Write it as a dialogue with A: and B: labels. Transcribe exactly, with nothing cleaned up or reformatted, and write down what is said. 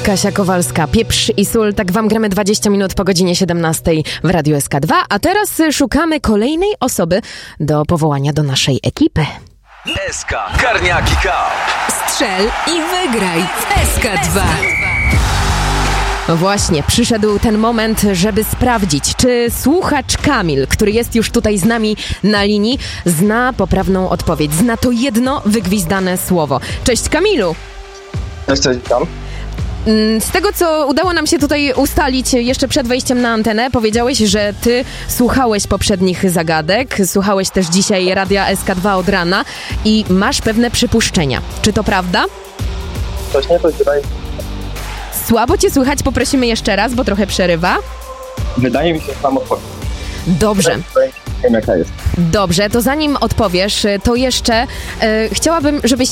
A: Kasia Kowalska, Pieprz i sól. Tak wam gramy dwadzieścia minut po godzinie siedemnastej w Radiu S K dwa, a teraz szukamy kolejnej osoby do powołania do naszej ekipy.
B: S K Karniaki K.
C: Strzel i wygraj w S K dwa.
A: Właśnie, przyszedł ten moment, żeby sprawdzić, czy słuchacz Kamil, który jest już tutaj z nami na linii, zna poprawną odpowiedź. Zna to jedno wygwizdane słowo. Cześć Kamilu!
D: Cześć, cześć, witam.
A: Z tego, co udało nam się tutaj ustalić jeszcze przed wejściem na antenę, powiedziałeś, że ty słuchałeś poprzednich zagadek, słuchałeś też dzisiaj Radia S K dwa od rana i masz pewne przypuszczenia. Czy to prawda?
D: Coś nie, coś wydaje mi się.
A: Słabo cię słychać, poprosimy jeszcze raz, bo trochę przerywa.
D: Wydaje mi się, że mam odpowiedź.
A: Dobrze.
D: Nie wiem, jaka jest.
A: Dobrze, to zanim odpowiesz, to jeszcze e, chciałabym, żebyś